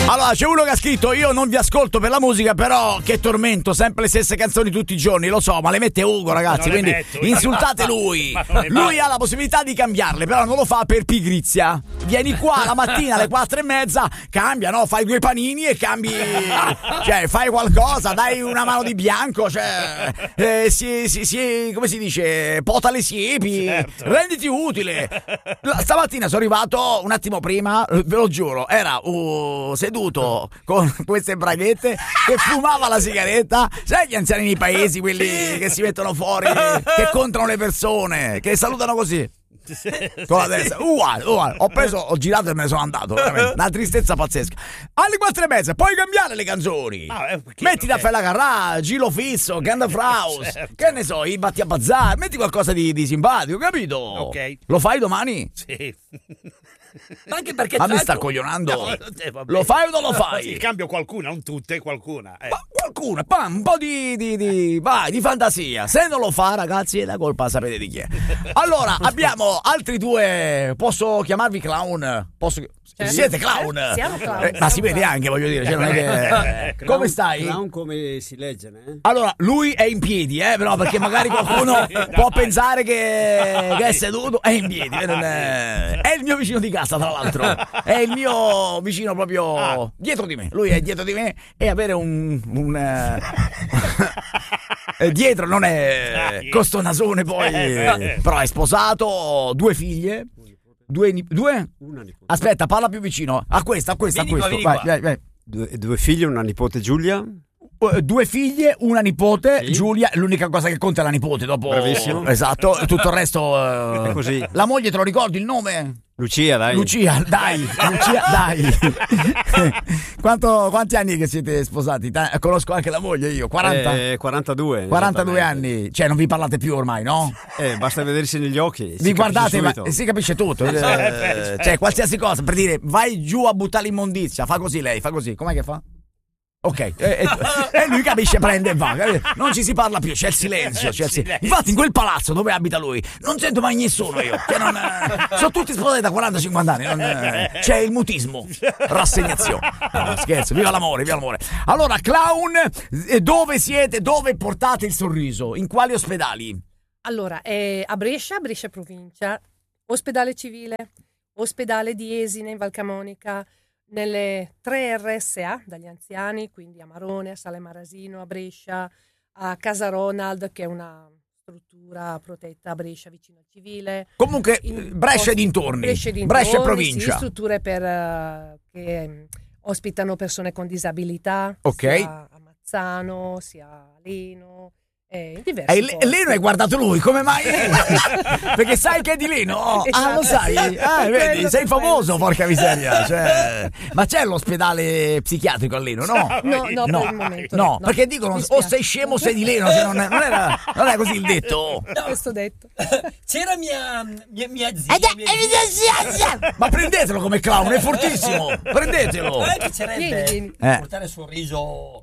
Allora, c'è uno che ha scritto: io non vi ascolto per la musica, però che tormento, sempre le stesse canzoni tutti i giorni, lo so, ma le mette Ugo, ragazzi, quindi insultate lui. Lui ha la possibilità di cambiarle, però non lo fa per pigrizia. Vieni qua la mattina alle 4:30, cambia, no? Fai 2 panini e cambi, cioè fai qualcosa, dai una mano di bianco, cioè come si dice, pota le siepi, certo. Renditi utile. Stamattina sono arrivato un attimo prima, ve lo giuro, era seduto con queste braghette che fumava la sigaretta. Sai gli anziani nei paesi, quelli che si mettono fuori, che contano le persone, che salutano così con la testa, uguale. Ho girato e me ne sono andato, veramente una tristezza pazzesca. Alle 4:30 puoi cambiare le canzoni, metti da Fella Carrà, Gilo Fisso, Gandalf House, certo. Che ne so, i Batti a Bazzar, metti qualcosa di simpatico, capito? Ok. Lo fai domani? Sì. Ma anche perché mi sta coglionando. Lo fai o non lo fai? Sì, cambio qualcuna, non tutte, qualcuna. Ma qualcuna, un po' di fantasia. Se non lo fa, ragazzi, la colpa sapete di chi è. Allora, abbiamo altri 2. Posso chiamarvi clown? Siete clown? Siamo clown. Ma si vede anche, voglio dire, cioè non è che... Come stai? Clown come si legge, Allora, lui è in piedi, però, perché magari qualcuno può pensare che è seduto. È in piedi, è il mio vicino di casa, tra l'altro. È il mio vicino proprio dietro di me. Lui è dietro di me e avere dietro non è costonasone poi, però è sposato, 2 figlie. Due? Una nipote. Aspetta, parla più vicino. A questa. Vai. 2 figli, una nipote Giulia. 2 figlie, una nipote, sì. Giulia. L'unica cosa che conta è la nipote. Dopo, bravissimo. Esatto. Tutto il resto è così. La moglie, te lo ricordi il nome? Lucia, dai. Quanti anni che siete sposati? Conosco anche la moglie io. 40? 42. 42 anni. Cioè non vi parlate più ormai, no? Basta vedersi negli occhi. Vi guardate, ma si capisce tutto. Cioè qualsiasi cosa, per dire vai giù a buttare l'immondizia. Fa così lei, fa così. Com'è che fa? Ok, e lui capisce, prende e va. Non ci si parla più, c'è il silenzio. Infatti in quel palazzo dove abita lui non sento mai nessuno io, sono tutti sposati da 40-50 anni, c'è il mutismo, rassegnazione. No, scherzo, viva l'amore. Allora, clown, dove siete? Dove portate il sorriso? In quali ospedali? Allora, a Brescia provincia, ospedale civile, ospedale di Esine in Val Camonica, nelle 3 RSA dagli anziani, quindi a Marone, a Sale Marasino, a Brescia, a Casa Ronald, che è una struttura protetta a Brescia vicino al civile. Comunque Brescia e dintorni. Brescia e provincia. Sì, strutture che ospitano persone con disabilità, okay. Sia a Mazzano, sia a Leno. Leno hai guardato lui, come mai? Perché sai che è di Leno? Lo sai? Vedi, sei famoso, porca miseria. Cioè, ma c'è l'ospedale psichiatrico a Leno, no? No, per il momento. No, perché dicono o sei scemo o sei di Leno, cioè non è così il detto. Questo detto. C'era mia zia. Ma prendetelo come clown, è fortissimo. Prendetelo. Non è che piacerebbe portare il sorriso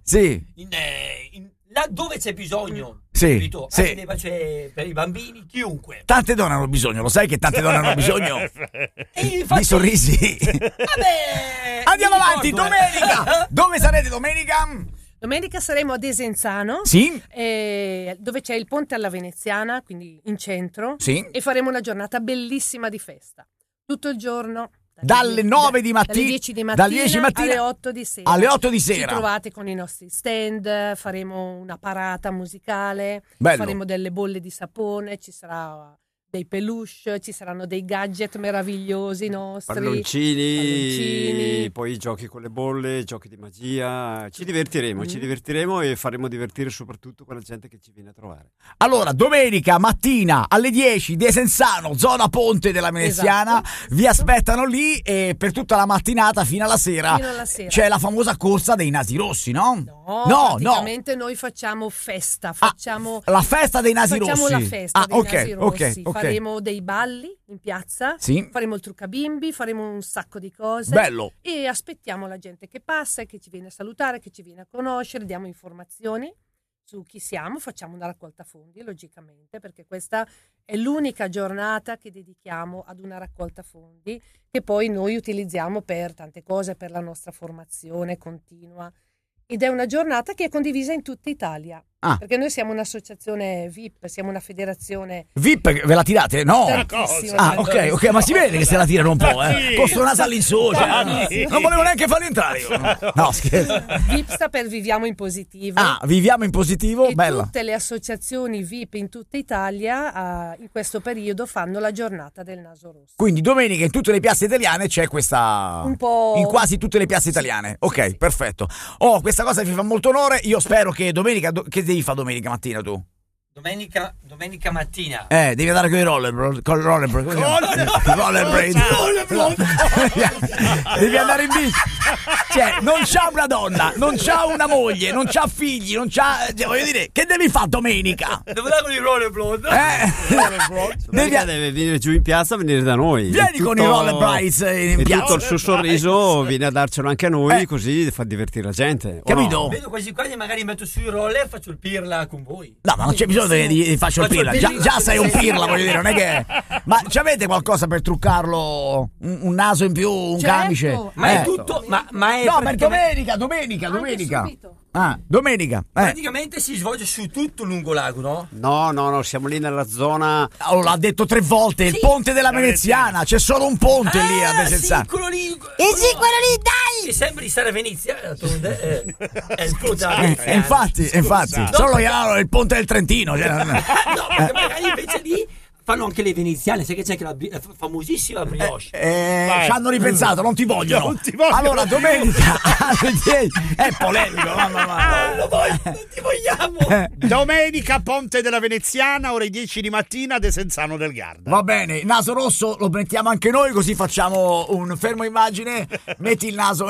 là dove c'è bisogno. Sì. Per i bambini, chiunque. Tante donne hanno bisogno, lo sai che tante donne hanno bisogno di sorrisi. Vabbè, andiamo avanti, domenica. Dove sarete domenica? Domenica saremo a Desenzano, sì. Dove c'è il ponte alla Veneziana, quindi in centro, sì. E faremo una giornata bellissima di festa, tutto il giorno. Dalle 9 di mattina, dalle 10 di mattina alle 8 di sera. Alle 8 di sera. Ci trovate con i nostri stand, faremo una parata musicale, bello. Faremo delle bolle di sapone, ci sarà dei peluche, ci saranno dei gadget meravigliosi nostri. Palloncini, poi giochi con le bolle, giochi di magia. Ci divertiremo e faremo divertire soprattutto quella gente che ci viene a trovare. Allora, domenica mattina alle 10 Desenzano, zona Ponte della Veneziana, esatto. Vi aspettano lì e per tutta la mattinata fino alla sera. C'è la famosa corsa dei nasi rossi, no? No, praticamente noi facciamo festa, la festa dei nasi rossi. Facciamo la festa dei nasi rossi. Okay. Faremo dei balli in piazza, sì. Faremo il truccabimbi, faremo un sacco di cose. Bello. E aspettiamo la gente che passa, che ci viene a salutare, che ci viene a conoscere, diamo informazioni su chi siamo, facciamo una raccolta fondi, logicamente, perché questa è l'unica giornata che dedichiamo ad una raccolta fondi che poi noi utilizziamo per tante cose, per la nostra formazione continua. Ed è una giornata che è condivisa in tutta Italia. Perché noi siamo un'associazione VIP, siamo una federazione VIP, ve la tirate? No. Ok, ma si vede che se la tirano un po', Costa una sala in su, non volevo neanche farli entrare io. No, scherzo. VIP sta per Viviamo in Positivo. Viviamo in Positivo, e bella. Tutte le associazioni VIP in tutta Italia in questo periodo fanno la giornata del naso rosso. Quindi domenica in tutte le piazze italiane c'è questa, un po' in quasi tutte le piazze italiane. Ok, sì. Perfetto. Questa cosa mi fa molto onore. Io spero che domenica che devi fare domenica mattina tu? Domenica mattina. Devi andare con i rollerblade. Devi andare in bici. Cioè, non c'ha una donna, non c'ha una moglie, non c'ha figli, non c'ha. Voglio dire, che devi fare domenica? Devo andare con i rollerblade. Deve venire giù in piazza, venire da noi. Vieni con i rollerblades in piazza. Tutto il suo sorriso viene a darcelo anche a noi, così fa divertire la gente. Capito? No? Vedo quasi magari metto sui roller e faccio il pirla con voi. No, ma non c'è bisogno di faccio il pirla. Già sei un pirla, voglio dire, non è che. Ma c'avete qualcosa per truccarlo? Un naso in più, un camice? Ma è tutto. Ma è no, per domenica. Domenica. Praticamente si svolge su tutto lungo lago, no? No, siamo lì nella zona. L'ha detto 3 volte, il ponte della Veneziana. C'è solo un ponte lì a Desenzano. Sì, quello lì, dai! Che sembra di stare a Venezia. È il ponte. Infatti. Solo il ponte del Trentino. No, perché magari invece lì fanno anche le veneziane, sai che c'è anche la famosissima brioche. Ci hanno ripensato, non ti vogliono. Allora, domenica è polemico, mamma. Non ti vogliamo. Domenica, ponte della Veneziana, ore 10 di mattina, Desenzano del Garda. Va bene, il naso rosso lo mettiamo anche noi, così facciamo un fermo immagine. Metti il naso.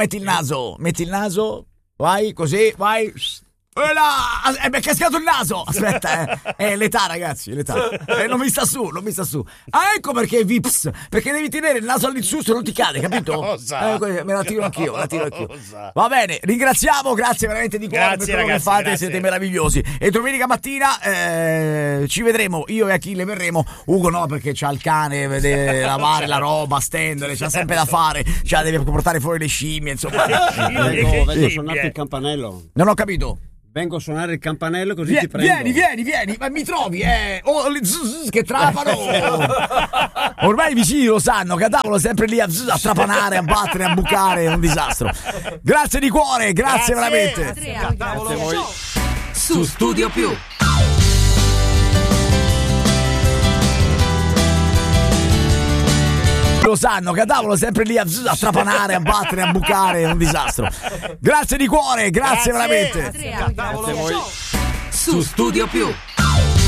Vai, così, vai. È cascato il naso. Aspetta, è l'età, ragazzi, l'età. Non mi sta su. Ecco perché è Vips, perché devi tenere il naso all'insù se non ti cade, capito? Me la tiro anch'io. Va bene, ringraziamo, grazie veramente di cuore per quello che fate, grazie. Siete meravigliosi. E domenica mattina ci vedremo, io e Achille verremo. Ugo no, perché c'ha il cane, deve lavare la roba, stendere, c'ha sempre da fare, deve portare fuori le scimmie, insomma. Vengo a suonare il campanello. Non ho capito. Vengo a suonare il campanello così ti prendo. Vieni, ma mi trovi, che trapano. Ormai i vicini lo sanno, che andavano sempre lì a trapanare, a battere, a bucare, è un disastro. Grazie di cuore, grazie veramente. Grazie a voi. Su Studio Più. Lo sanno, che andavano sempre lì a trapanare, a battere, a bucare, è un disastro. Grazie di cuore, grazie veramente. Su Studio Più.